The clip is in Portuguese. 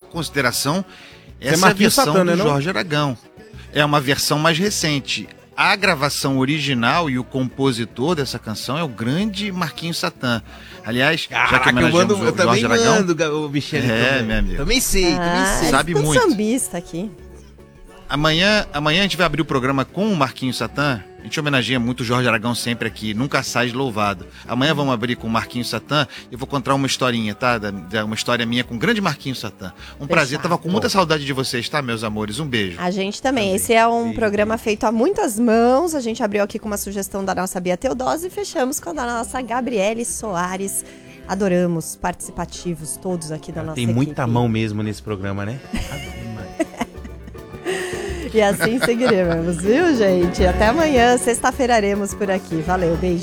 consideração, é essa é a versão Santana, do não? Jorge Aragão. É uma versão mais recente. A gravação original e o compositor dessa canção é o grande Marquinhos Satan. Aliás, já que homenageamos o Jorge Aragão... o Michele meu amigo. Também sei. Sabe muito. Sambista aqui. Amanhã a gente vai abrir o programa com o Marquinhos Satan. A gente homenageia muito o Jorge Aragão sempre aqui, nunca sai de louvado. Amanhã vamos abrir com o Marquinhos Satan e eu vou contar uma historinha, tá? Uma história minha com o grande Marquinhos Satan. Prazer, tava com muita saudade de vocês, tá, meus amores? Um beijo. A gente também. Esse é um programa feito a muitas mãos. A gente abriu aqui com uma sugestão da nossa Bia Teodosi e fechamos com a da nossa Gabriele Soares. Adoramos, participativos todos aqui da nossa Tem equipe. muita mão mesmo nesse programa, né? E assim seguiremos, viu, gente? Até amanhã, sexta-feira, por aqui. Valeu, beijo.